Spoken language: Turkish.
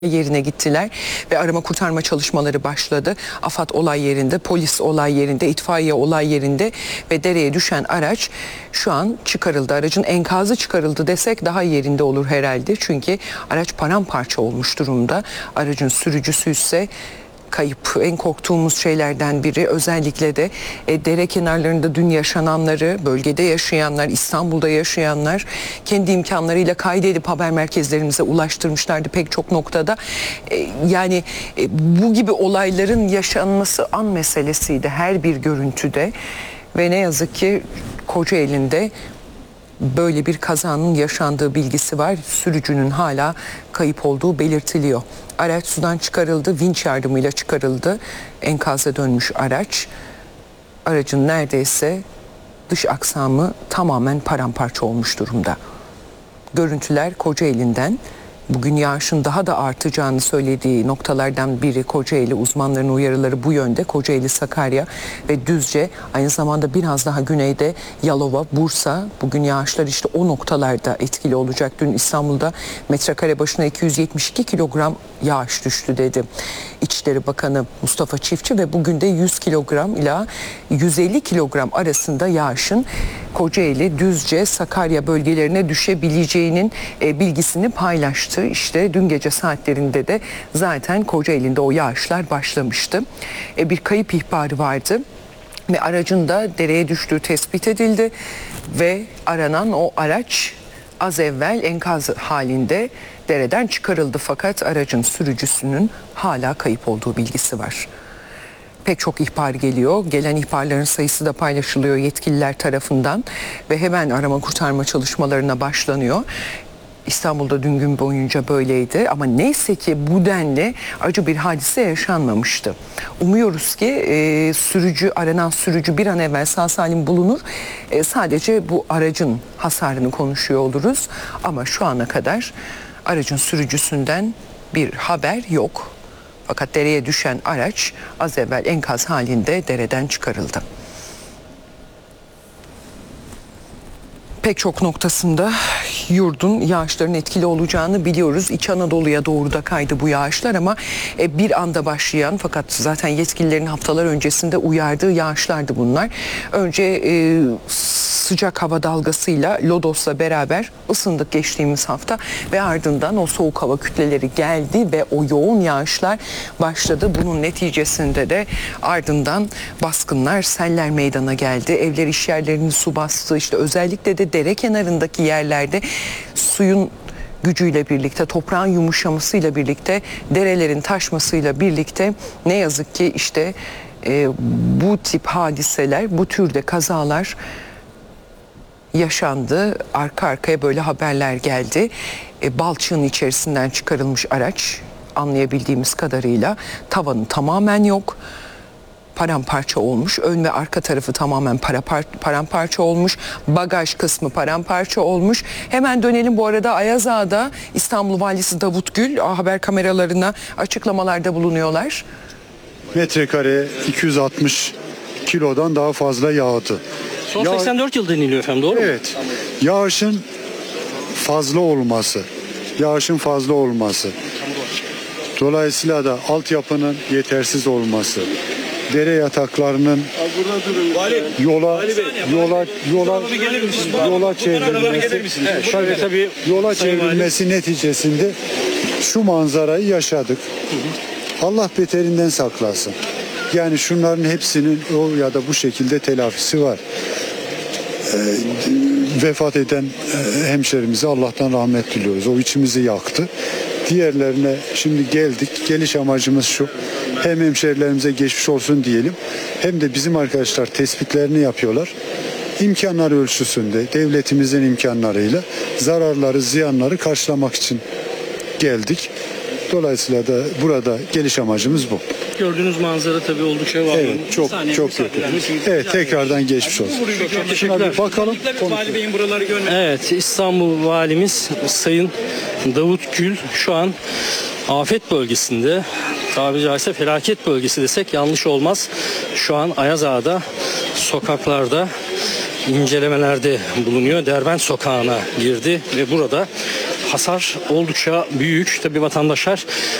yerine gittiler ve arama kurtarma çalışmaları başladı. AFAD olay yerinde, polis olay yerinde, itfaiye olay yerinde ve dereye düşen araç şu an çıkarıldı. Aracın enkazı çıkarıldı desek daha yerinde olur herhalde. Çünkü araç paramparça olmuş durumda. Aracın sürücüsü ise kayıp. En korktuğumuz şeylerden biri, özellikle de dere kenarlarında dün yaşananları, bölgede yaşayanlar, İstanbul'da yaşayanlar kendi imkanlarıyla kaydedip haber merkezlerimize ulaştırmışlardı pek çok noktada. Bu gibi olayların yaşanması an meselesiydi her bir görüntüde ve ne yazık ki Kocaeli'nde böyle bir kazanın yaşandığı bilgisi var. Sürücünün hala kayıp olduğu belirtiliyor. Araç sudan çıkarıldı, vinç yardımıyla çıkarıldı. Enkaza dönmüş araç. Aracın neredeyse dış aksamı tamamen paramparça olmuş durumda. Görüntüler Kocaeli'nden. Bugün yağışın daha da artacağını söylediği noktalardan biri Kocaeli. Uzmanların uyarıları bu yönde. Kocaeli, Sakarya ve Düzce, aynı zamanda biraz daha güneyde Yalova, Bursa. Bugün yağışlar işte o noktalarda etkili olacak. Dün İstanbul'da metrekare başına 272 kilogram yağış düştü dedi İçişleri Bakanı Mustafa Çiftçi ve bugün de 100 kilogram ila 150 kilogram arasında yağışın Kocaeli, Düzce, Sakarya bölgelerine düşebileceğinin bilgisini paylaştı. İşte dün gece saatlerinde de zaten Kocaeli'nde o yağışlar başlamıştı. Bir kayıp ihbarı vardı ve aracın da dereye düştüğü tespit edildi ve aranan o araç az evvel enkaz halinde dereden çıkarıldı, fakat aracın sürücüsünün hala kayıp olduğu bilgisi var. Pek çok ihbar geliyor. Gelen ihbarların sayısı da paylaşılıyor yetkililer tarafından ve hemen arama kurtarma çalışmalarına başlanıyor. İstanbul'da dün gün boyunca böyleydi ama neyse ki bu denli acı bir hadise yaşanmamıştı. Umuyoruz ki aranan sürücü bir an evvel sağ salim bulunur. Sadece bu aracın hasarını konuşuyor oluruz ama şu ana kadar aracın sürücüsünden bir haber yok. Fakat dereye düşen araç az evvel enkaz halinde dereden çıkarıldı. Pek çok noktasında yurdun yağışların etkili olacağını biliyoruz. İç Anadolu'ya doğru da kaydı bu yağışlar ama bir anda başlayan, fakat zaten yetkililerin haftalar öncesinde uyardığı yağışlardı bunlar. Önce sıcak hava dalgasıyla, lodosla beraber ısındık geçtiğimiz hafta ve ardından o soğuk hava kütleleri geldi ve o yoğun yağışlar başladı. Bunun neticesinde de ardından baskınlar, seller meydana geldi. Evler, iş yerlerini su bastı. İşte özellikle de dere kenarındaki yerlerde suyun gücüyle birlikte, toprağın yumuşamasıyla birlikte, derelerin taşmasıyla birlikte ne yazık ki işte bu tip hadiseler, bu türde kazalar yaşandı. Arka arkaya böyle haberler geldi. Balçığın içerisinden çıkarılmış araç, anlayabildiğimiz kadarıyla tavanı tamamen yok. Paramparça olmuş. Ön ve arka tarafı tamamen paramparça olmuş. Bagaj kısmı paramparça olmuş. Hemen dönelim bu arada Ayaz Ağa'da İstanbul Valisi Davut Gül haber kameralarına açıklamalarda bulunuyorlar. Metrekare 260 kilodan daha fazla yağdı. Son 84 yıl deniliyor efendim, doğru mu? Evet. Yağışın fazla olması. Dolayısıyla da altyapının yetersiz olması. Dere yataklarının yola çevrilmesi neticesinde şu manzarayı yaşadık. Allah beterinden saklasın. Yani şunların hepsinin o ya da bu şekilde telafisi var. Vefat eden hemşerimize Allah'tan rahmet diliyoruz. O içimizi yaktı. Diğerlerine şimdi geldik. Geliş amacımız şu: hem hemşerilerimize geçmiş olsun diyelim, hem de bizim arkadaşlar tespitlerini yapıyorlar. İmkanlar ölçüsünde, devletimizin imkanlarıyla zararları, ziyanları karşılamak için geldik. Dolayısıyla da burada geliş amacımız bu. Gördüğünüz manzara tabii oldukça var. Evet, çok kötü. Evet, tekrardan geçmiş olsun. Çok teşekkürler. Bakalım. Vali Bey'in buraları görmek. Evet, İstanbul Valimiz Sayın Davut Gül şu an afet bölgesinde, tabiri caizse felaket bölgesi desek yanlış olmaz. Şu an Ayaz Ağa'da sokaklarda incelemelerde bulunuyor. Derbent Sokağı'na girdi ve burada hasar oldukça büyük. Tabii vatandaşlar